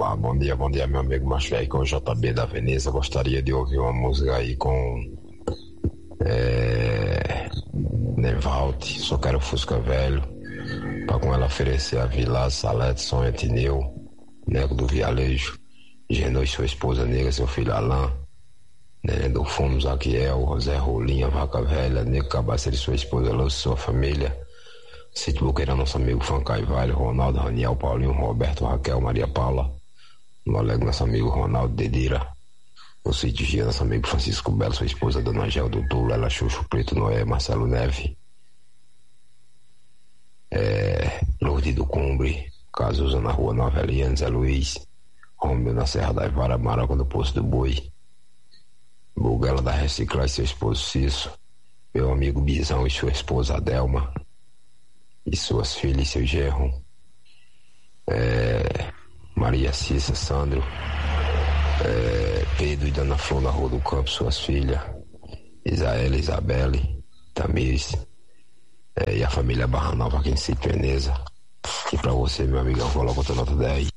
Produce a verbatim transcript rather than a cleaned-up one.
Olá, bom dia, bom dia, meu amigo Macho Velho, com o J B da Veneza. Gostaria de ouvir uma música aí com é, Nevalt, Só Quero Fusca Velho, pra com ela oferecer a Vila, Salete, Sonha, Tineu, Nego do Vialejo, Genô e sua esposa Negra, seu filho Alain, Nenê do Fumo, Zaquiel, José Rolinha, Vaca Velha, Nego Cabaceiro e sua esposa Lúcia e sua família, Sítio Boqueira, nosso amigo Fancaivalho, Ronaldo, Raniel, Paulinho, Roberto, Raquel, Maria Paula, no Alegre, nosso amigo Ronaldo Dedira, o Sítio Gia, nosso amigo Francisco Belo, sua esposa Dona Angel, Dudu, Lela, Xuxo, Preto, Noé, Marcelo Neve, é, Lourdes do Cumbre, Cazuza na Rua Nova Eliane, Zé Luiz, Romeu na Serra da Ivara, Maraca no Poço do Boi, Buguela da Reciclagem, seu esposo Cício, meu amigo Bizão e sua esposa Adelma, e suas filhas e seu genro, é, Maria Cissa, Sandro, é, Pedro e Dona Flor na Rua do Campo, suas filhas, Isaela, Isabelle, Tamires, é, e a família Barra Nova aqui em Sítio Veneza. E pra você, meu amigão, coloca outra nota dez.